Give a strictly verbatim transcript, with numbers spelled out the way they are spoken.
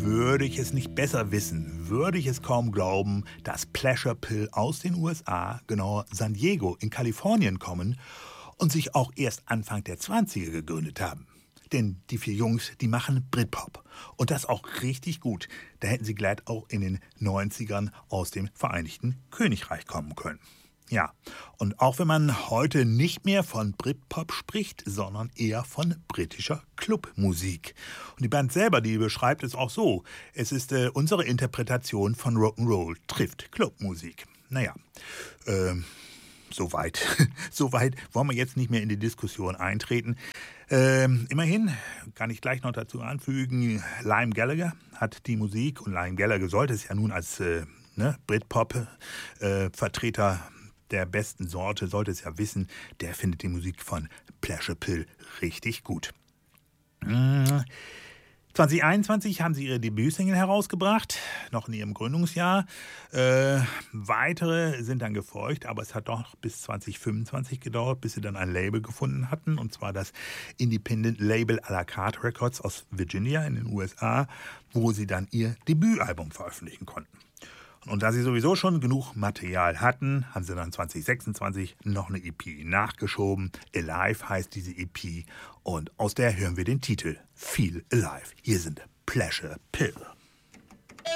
würde ich es nicht besser wissen, würde ich es kaum glauben, dass Pleasure Pill aus den U S A, genauer San Diego in Kalifornien kommen und sich auch erst Anfang der zwanziger gegründet haben. Denn die vier Jungs, die machen Britpop. Und das auch richtig gut. Da hätten sie gleich auch in den neunzigern aus dem Vereinigten Königreich kommen können. Ja, und auch wenn man heute nicht mehr von Britpop spricht, sondern eher von britischer Clubmusik. Und die Band selber, die beschreibt es auch so. Es ist äh, unsere Interpretation von Rock'n'Roll trifft Clubmusik. Naja, ähm... Soweit. Soweit wollen wir jetzt nicht mehr in die Diskussion eintreten. Ähm, immerhin kann ich gleich noch dazu anfügen, Liam Gallagher hat die Musik und Liam Gallagher sollte es ja nun als äh, ne, Britpop-Vertreter äh, der besten Sorte, sollte es ja wissen, der findet die Musik von Pleasure Pill richtig gut. Mmh. zwanzig einundzwanzig haben sie ihre Debütsingle herausgebracht, noch in ihrem Gründungsjahr. Äh, weitere sind dann gefolgt, aber es hat doch bis zwanzig fünfundzwanzig gedauert, bis sie dann ein Label gefunden hatten, und zwar das Independent Label à la carte Records aus Virginia in den U S A, wo sie dann ihr Debütalbum veröffentlichen konnten. Und da sie sowieso schon genug Material hatten, haben sie dann zwanzig sechsundzwanzig noch eine E P nachgeschoben. Alive heißt diese E P und aus der hören wir den Titel Feel Alive. Hier sind Pleasure Pill.